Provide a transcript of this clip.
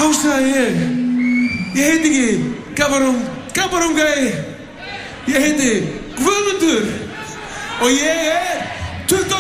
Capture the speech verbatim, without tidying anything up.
Þá sagði ég, ég heiti ekki Gabarung, Gabarungai, ég heiti Guðmundur og ég er